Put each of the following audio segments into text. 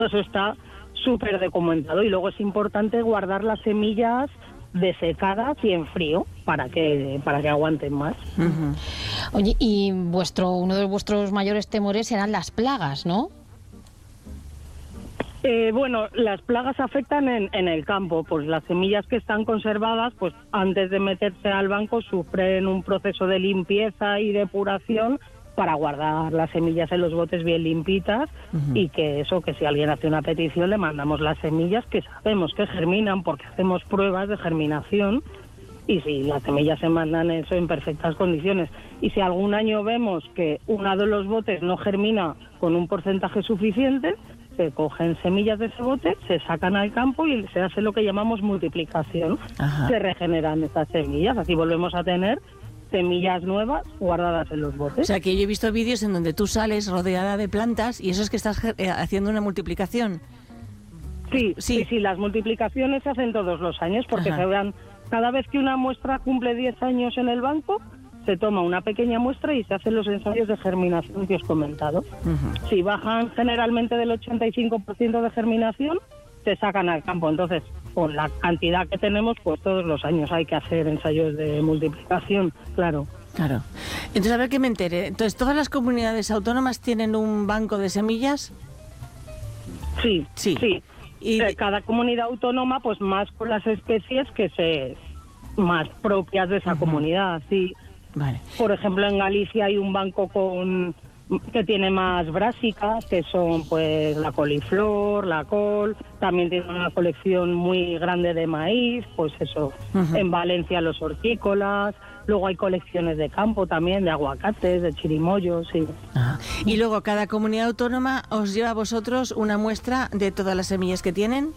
eso está súper documentado. Y luego es importante guardar las semillas desecadas y en frío para que aguanten más. Uh-huh. Oye, y uno de vuestros mayores temores eran las plagas, ¿no? Bueno, las plagas afectan en el campo, pues las semillas que están conservadas, pues antes de meterse al banco sufren un proceso de limpieza y depuración para guardar las semillas en los botes bien limpitas. Uh-huh. Y que si alguien hace una petición le mandamos las semillas que sabemos que germinan porque hacemos pruebas de germinación y si las semillas se mandan eso en perfectas condiciones. Y si algún año vemos que uno de los botes no germina con un porcentaje suficiente, se cogen semillas de ese bote, se sacan al campo y se hace lo que llamamos multiplicación. Ajá. Se regeneran estas semillas, así volvemos a tener semillas nuevas guardadas en los botes. O sea, que yo he visto vídeos en donde tú sales rodeada de plantas y eso es que estás haciendo una multiplicación. Sí, las multiplicaciones se hacen todos los años porque se vean, cada vez que una muestra cumple 10 años en el banco, se toma una pequeña muestra y se hacen los ensayos de germinación que os he comentado. Uh-huh. Si bajan generalmente del 85% de germinación, se sacan al campo. Entonces, con la cantidad que tenemos, pues todos los años hay que hacer ensayos de multiplicación, claro. Claro. Entonces, a ver que me entere. Entonces, ¿todas las comunidades autónomas tienen un banco de semillas? Sí. Y cada comunidad autónoma, pues más con las especies más propias de esa comunidad, sí. Vale. Por ejemplo, en Galicia hay un banco que tiene más brásicas, que son pues la coliflor, la col, también tiene una colección muy grande de maíz, pues eso. Uh-huh. En Valencia los hortícolas, luego hay colecciones de campo también, de aguacates, de chirimoyos, sí. Uh-huh. Y luego cada comunidad autónoma os lleva a vosotros una muestra de todas las semillas que tienen.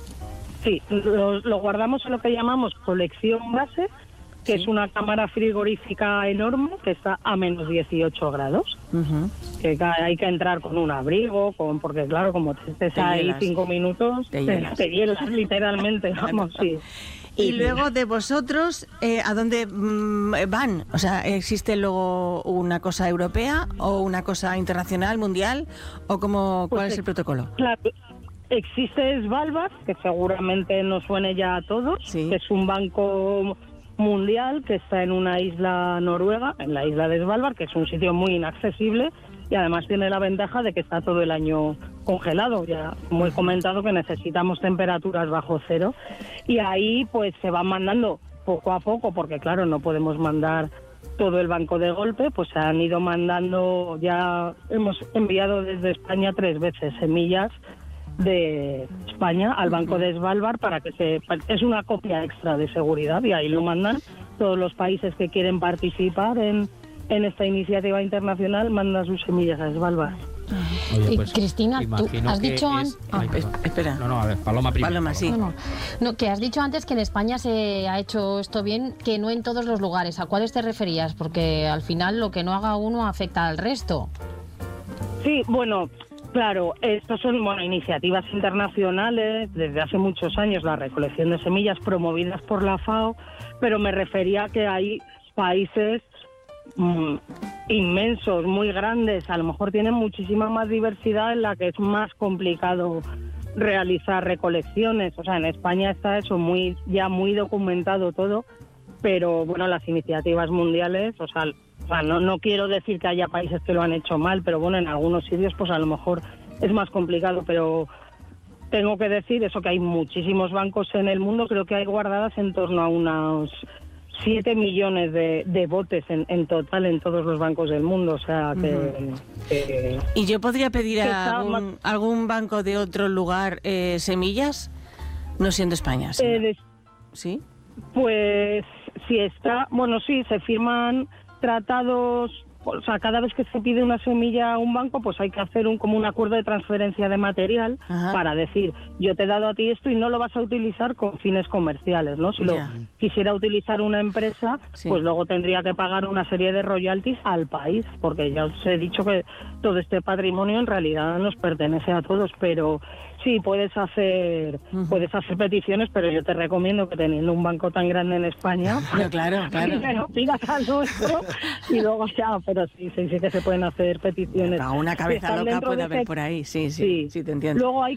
Sí, lo guardamos en lo que llamamos colección base, que es una cámara frigorífica enorme que está a menos 18 grados. Uh-huh. Que hay que entrar con un abrigo, porque claro, como te estés ahí 5 minutos, te hielas literalmente, vamos, sí. Y luego de vosotros, ¿a dónde van? O sea, ¿existe luego una cosa europea o una cosa internacional, mundial? ¿O cuál es el protocolo? Claro. Existe Svalbard, que seguramente nos suene ya a todos, que es un banco mundial que está en una isla noruega, en la isla de Svalbard, que es un sitio muy inaccesible y además tiene la ventaja de que está todo el año congelado. Ya como he comentado que necesitamos temperaturas bajo cero y ahí pues se van mandando poco a poco, porque claro, no podemos mandar todo el banco de golpe, pues se han ido mandando, ya hemos enviado desde España 3 veces semillas de España al banco de Svalbard para que es una copia extra de seguridad y ahí lo mandan todos los países que quieren participar en esta iniciativa internacional, mandan sus semillas a Svalbard. Oye, pues, Cristina, tú has dicho antes... espera. No, a ver, Paloma primero. Paloma, sí. No, que has dicho antes que en España se ha hecho esto bien, que no en todos los lugares. ¿A cuáles te referías? Porque al final lo que no haga uno afecta al resto. Sí, bueno... Claro, estos son iniciativas internacionales desde hace muchos años, la recolección de semillas promovidas por la FAO, pero me refería a que hay países inmensos, muy grandes, a lo mejor tienen muchísima más diversidad en la que es más complicado realizar recolecciones. O sea, en España está eso muy documentado todo, pero bueno, las iniciativas mundiales, no quiero decir que haya países que lo han hecho mal, pero bueno, en algunos sitios pues a lo mejor es más complicado, pero tengo que decir eso, que hay muchísimos bancos en el mundo, creo que hay guardadas en torno a unos 7 millones de botes en total en todos los bancos del mundo, o sea que... ¿Y yo podría pedir a algún banco de otro lugar semillas? No siendo España, ¿sí? Pues si está, sí, se firman tratados, o sea, cada vez que se pide una semilla a un banco, pues hay que hacer como un acuerdo de transferencia de material. Ajá. Para decir, yo te he dado a ti esto y no lo vas a utilizar con fines comerciales, ¿no? Si lo quisiera utilizar una empresa, pues luego tendría que pagar una serie de royalties al país, porque ya os he dicho que todo este patrimonio en realidad nos pertenece a todos, pero sí, puedes hacer peticiones, pero yo te recomiendo que teniendo un banco tan grande en España, claro. Primero pidas al nuestro y luego ya, pero sí que se pueden hacer peticiones. Una cabeza loca puede haber por ahí, sí, te entiendo. Luego hay